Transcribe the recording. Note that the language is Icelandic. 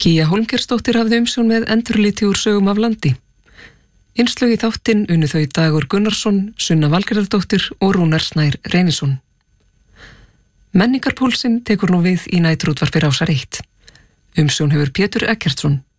Kía Hólmgeirsdóttir hafði umsjón með endurliti úr sögum af landi. Innslög í þáttinn unnu þau Dagur Gunnarsson, Sunna Valgerðardóttir og Rúnar Snær Reynisson. Menningarpúlsinn tekur nú við í næturútvarpi Rásar 1. Umsjón hefur Pétur Eggertsson.